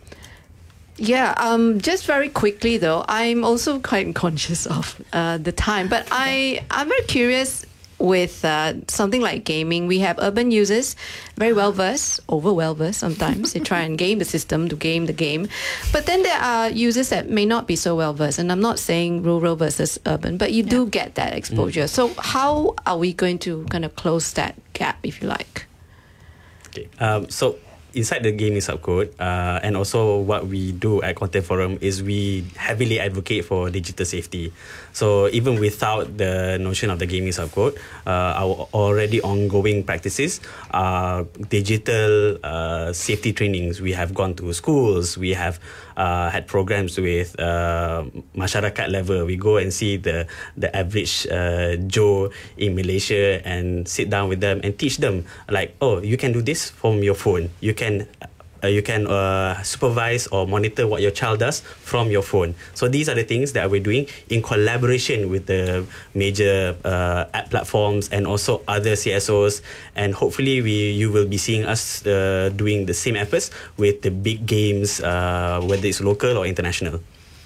Yeah, um, just very quickly though, I'm also quite conscious of uh, the time, but I, I'm very curious with uh, something like gaming. We have urban users, very well versed, over well versed sometimes. They try and game the system to game the game. But then there are users that may not be so well versed, and I'm not saying rural versus urban, but you yeah. do get that exposure. Mm. So how are we going to kind of close that gap, if you like? Okay, um, so inside the gaming subcode, uh, and also what we do at Content Forum is we heavily advocate for digital safety. So even without the notion of the gaming subcode, uh, our already ongoing practices are digital uh, safety trainings. We have gone to schools. We have uh, had programs with uh, masyarakat level. We go and see the the average uh, Joe in Malaysia and sit down with them and teach them, like, oh, you can do this from your phone. You can uh, you can uh, supervise or monitor what your child does from your phone. So these are the things that we're doing in collaboration with the major uh, app platforms and also other C S Os. And hopefully we you will be seeing us uh, doing the same efforts with the big games, uh, whether it's local or international.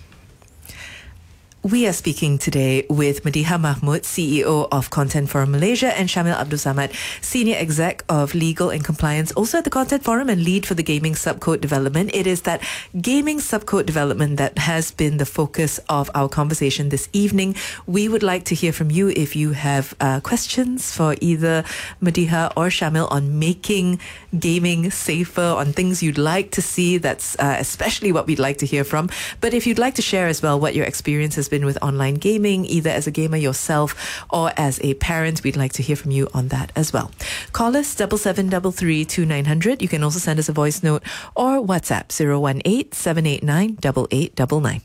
We are speaking today with Madiha Mahmud, C E O of Content Forum Malaysia, and Shamil Abdul Samad, Senior Exec of Legal and Compliance, also at the Content Forum and lead for the gaming subcode development. It is that gaming subcode development that has been the focus of our conversation this evening. We would like to hear from you if you have uh, questions for either Madiha or Shamil on making gaming safer, on things you'd like to see. That's uh, especially what we'd like to hear from. But if you'd like to share as well what your experience has been with online gaming, either as a gamer yourself or as a parent, we'd like to hear from you on that as well. Call us double seven double three two nine hundred. You can also send us a voice note or WhatsApp zero one eight seven eight nine double eight nine nine.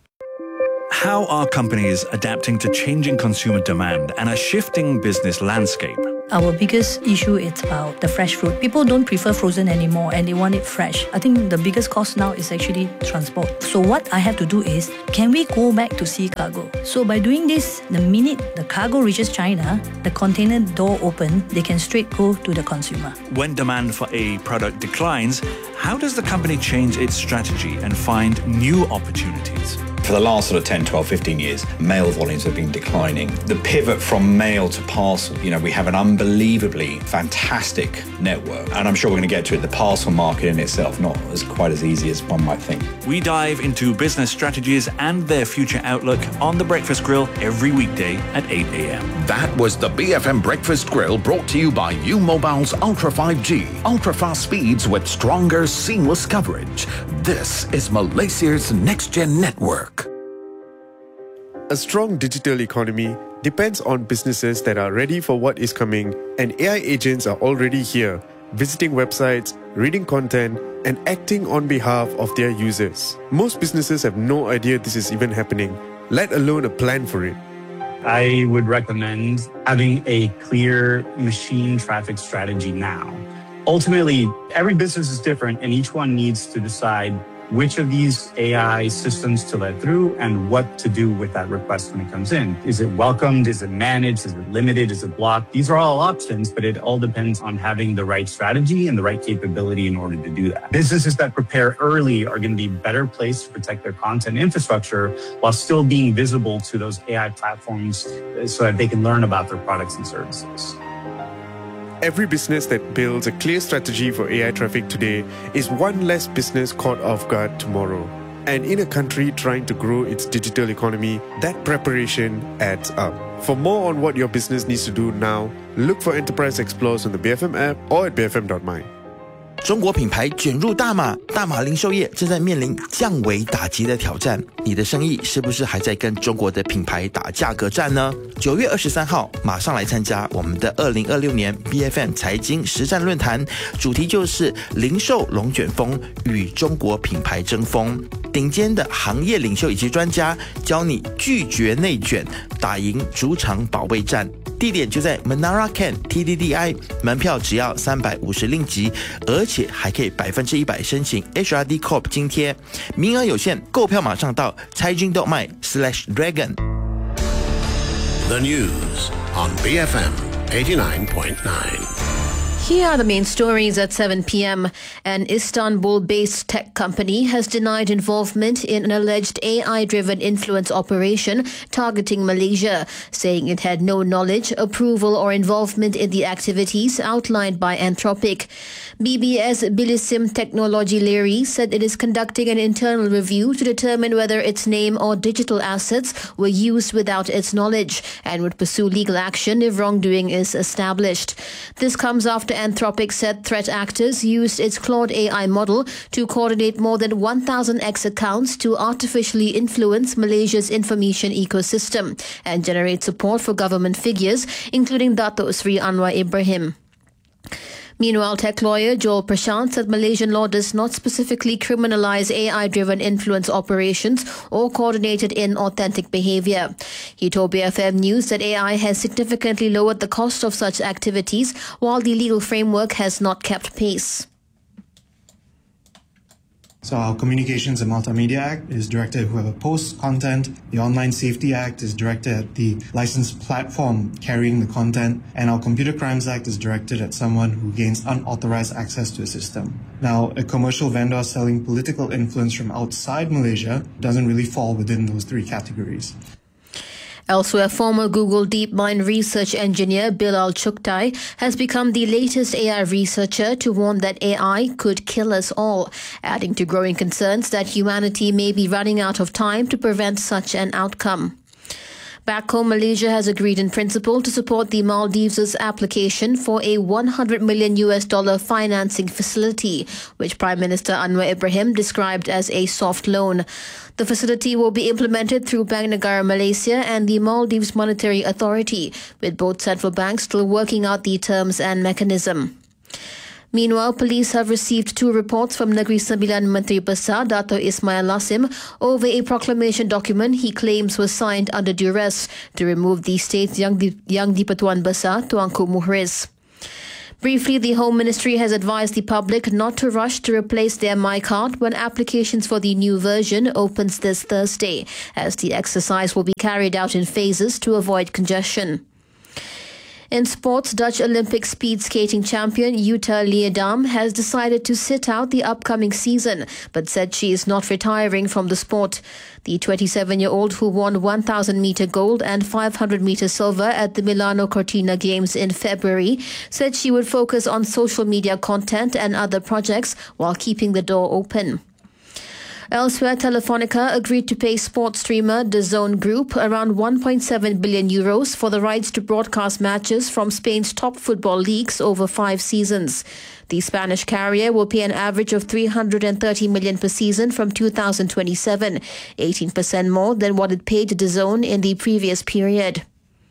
How are companies adapting to changing consumer demand and a shifting business landscape? Our biggest issue is about the fresh fruit. People don't prefer frozen anymore and they want it fresh. I think the biggest cost now is actually transport. So what I have to do is, can we go back to sea cargo? So by doing this, the minute the cargo reaches China, the container door open, they can straight go to the consumer. When demand for a product declines, how does the company change its strategy and find new opportunities? For the last sort of ten, twelve, fifteen years, mail volumes have been declining. The pivot from mail to parcel, you know, we have an unbelievably fantastic network. And I'm sure we're going to get to it. The parcel market in itself, not as quite as easy as one might think. We dive into business strategies and their future outlook on The Breakfast Grill every weekday at eight a.m. That was the B F M Breakfast Grill, brought to you by U Mobile's Ultra five G. Ultra fast speeds with stronger, seamless coverage. This is Malaysia's next-gen network. A strong digital economy depends on businesses that are ready for what is coming, and A I agents are already here, visiting websites, reading content, and acting on behalf of their users. Most businesses have no idea this is even happening, let alone a plan for it. I would recommend having a clear machine traffic strategy now. Ultimately, every business is different, and each one needs to decide which of these A I systems to let through and what to do with that request when it comes in. Is it welcomed? Is it managed? Is it limited? Is it blocked? These are all options, but it all depends on having the right strategy and the right capability in order to do that. Businesses that prepare early are going to be better placed to protect their content infrastructure while still being visible to those A I platforms so that they can learn about their products and services. Every business that builds a clear strategy for A I traffic today is one less business caught off guard tomorrow. And in a country trying to grow its digital economy, that preparation adds up. For more on what your business needs to do now, look for Enterprise Explorers on the B F M app or at b f m dot my. 中国品牌卷入大马，大马零售业正在面临降维打击的挑战。你的生意是不是还在跟中国的品牌打价格战呢？九月二十三号，马上来参加我们的二零二六年 B F M 财经实战论坛，主题就是零售龙卷风与中国品牌争锋。顶尖的行业领袖以及专家教你拒绝内卷，打赢主场保卫战。地点就在 Menara Ken T D D I， 门票只要三百五十令吉，而且还可以百分之一百申请 H R D Corp 津贴，名额有限，购票马上到 财经 .my slash dragon。 The news on B F M eighty-nine point nine. Here are the main stories at seven p.m. An Istanbul-based tech company has denied involvement in an alleged A I-driven influence operation targeting Malaysia, saying it had no knowledge, approval or involvement in the activities outlined by Anthropic. B B S Bilisim Technology Leary said it is conducting an internal review to determine whether its name or digital assets were used without its knowledge and would pursue legal action if wrongdoing is established. This comes after Anthropic said threat actors used its Claude A I model to coordinate more than one thousand X accounts to artificially influence Malaysia's information ecosystem and generate support for government figures, including Dato' Sri Anwar Ibrahim. Meanwhile, tech lawyer Joel Prashant said Malaysian law does not specifically criminalize A I-driven influence operations or coordinated inauthentic behavior. He told B F M News that A I has significantly lowered the cost of such activities, while the legal framework has not kept pace. So our Communications and Multimedia Act is directed at whoever posts content. The Online Safety Act is directed at the licensed platform carrying the content. And our Computer Crimes Act is directed at someone who gains unauthorized access to a system. Now, a commercial vendor selling political influence from outside Malaysia doesn't really fall within those three categories. Elsewhere, former Google DeepMind research engineer Bilal Chuktai has become the latest A I researcher to warn that A I could kill us all, adding to growing concerns that humanity may be running out of time to prevent such an outcome. Back home, Malaysia has agreed in principle to support the Maldives' application for a one hundred million U S dollar financing facility, which Prime Minister Anwar Ibrahim described as a soft loan. The facility will be implemented through Bank Negara Malaysia and the Maldives Monetary Authority, with both central banks still working out the terms and mechanism. Meanwhile, police have received two reports from Negeri Sembilan Menteri Besar Dato' Ismail Lassim over a proclamation document he claims was signed under duress to remove the state's Young, Di- Young Di-Pertuan Besar, Tuanku Muhriz. Briefly, the Home Ministry has advised the public not to rush to replace their MyCard when applications for the new version opens this Thursday, as the exercise will be carried out in phases to avoid congestion. In sports, Dutch Olympic speed skating champion Jutta Leerdam has decided to sit out the upcoming season, but said she is not retiring from the sport. The twenty-seven-year-old, who won one thousand meter gold and five hundred meter silver at the Milano Cortina Games in February, said she would focus on social media content and other projects while keeping the door open. Elsewhere, Telefonica agreed to pay sports streamer DAZN Group around one point seven billion euros for the rights to broadcast matches from Spain's top football leagues over five seasons. The Spanish carrier will pay an average of three hundred thirty million per season from two thousand twenty-seven, eighteen percent more than what it paid DAZN in the previous period.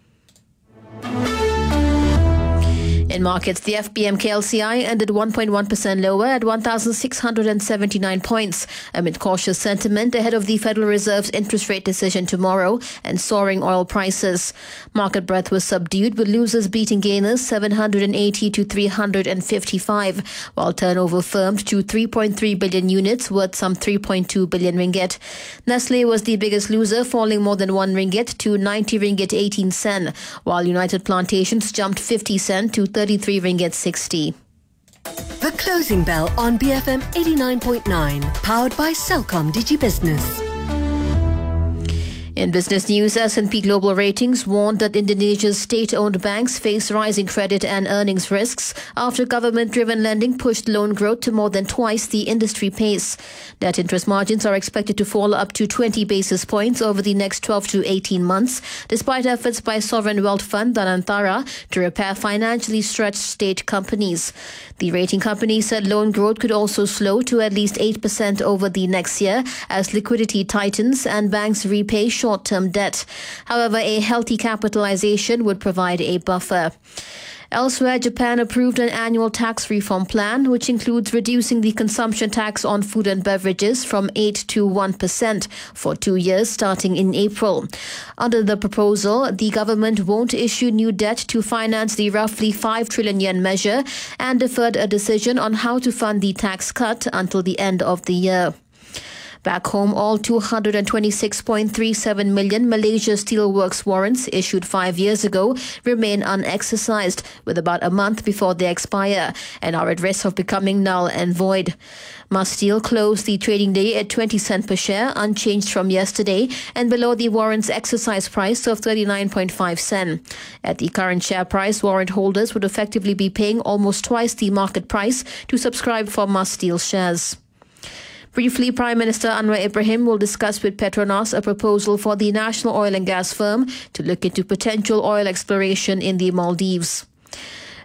In markets, the F B M K L C I ended one point one percent lower at one thousand six hundred seventy-nine points, amid cautious sentiment ahead of the Federal Reserve's interest rate decision tomorrow and soaring oil prices. Market breadth was subdued, with losers beating gainers seven hundred eighty to three hundred fifty-five, while turnover firmed to three point three billion units, worth some three point two billion ringgit. Nestle was the biggest loser, falling more than one ringgit to ninety ringgit eighteen sen, while United Plantations jumped fifty cent to thirty-three ringgit sixty. The Closing Bell on B F M eighty-nine point nine, powered by Celcom DigiBusiness. In business news, S and P Global Ratings warned that Indonesia's state-owned banks face rising credit and earnings risks after government-driven lending pushed loan growth to more than twice the industry pace. Net interest margins are expected to fall up to twenty basis points over the next twelve to eighteen months, despite efforts by sovereign wealth fund Danantara to repair financially stretched state companies. The rating company said loan growth could also slow to at least eight percent over the next year as liquidity tightens and banks repay short-term debt. However, a healthy capitalization would provide a buffer. Elsewhere, Japan approved an annual tax reform plan, which includes reducing the consumption tax on food and beverages from eight to one percent for two years starting in April. Under the proposal, the government won't issue new debt to finance the roughly five trillion yen measure and deferred a decision on how to fund the tax cut until the end of the year. Back home, all two hundred twenty-six point three seven million Malaysia Steelworks warrants issued five years ago remain unexercised, with about a month before they expire, and are at risk of becoming null and void. Musteel closed the trading day at twenty cents per share, unchanged from yesterday, and below the warrant's exercise price of thirty-nine point five sen. At the current share price, warrant holders would effectively be paying almost twice the market price to subscribe for Musteel shares. Briefly, Prime Minister Anwar Ibrahim will discuss with Petronas a proposal for the national oil and gas firm to look into potential oil exploration in the Maldives.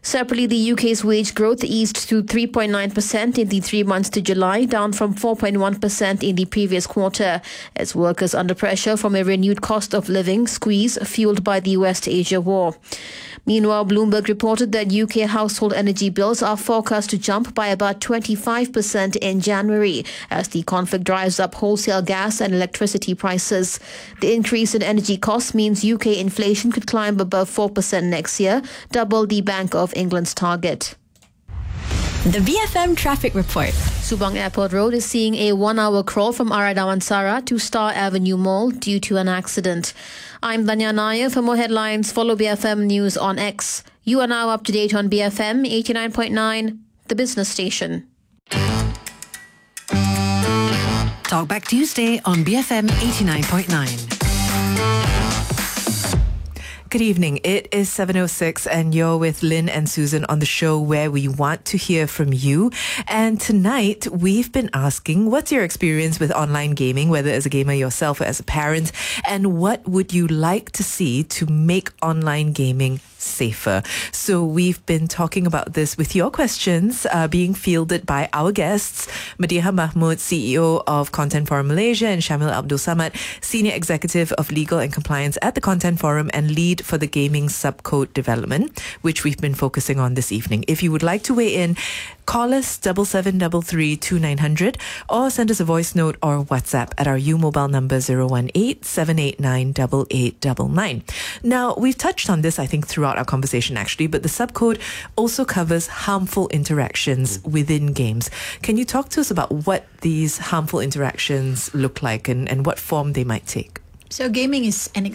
Separately, the U K's wage growth eased to three point nine percent in the three months to July, down from four point one percent in the previous quarter, as workers under pressure from a renewed cost of living squeeze fueled by the West Asia war. Meanwhile, Bloomberg reported that U K household energy bills are forecast to jump by about twenty-five percent in January as the conflict drives up wholesale gas and electricity prices. The increase in energy costs means U K inflation could climb above four percent next year, double the Bank of England's target. The B F M Traffic Report. Subang Airport Road is seeing a one-hour crawl from Arya Damansara to Star Avenue Mall due to an accident. I'm Danya Nair. For more headlines, follow B F M News on X. You are now up to date on B F M eighty-nine point nine, the business station. Talkback Tuesday on B F M eighty-nine point nine. Good evening. It is seven oh six and you're with Lynn and Susan on the show where we want to hear from you. And tonight we've been asking, what's your experience with online gaming, whether as a gamer yourself or as a parent, and what would you like to see to make online gaming safer? So we've been talking about this with your questions uh, being fielded by our guests, Madiha Mahmood, C E O of Content Forum Malaysia, and Shamil Abdul Samad, Senior Executive of Legal and Compliance at the Content Forum and lead for the gaming subcode development, which we've been focusing on this evening. If you would like to weigh in, call us double seven double three two nine hundred or send us a voice note or WhatsApp at our U mobile number zero one eight seven eight nine eight eight nine nine. Now, we've touched on this, I think, throughout our conversation actually, but the subcode also covers harmful interactions within games. Can you talk to us about what these harmful interactions look like and, and what form they might take? So gaming is an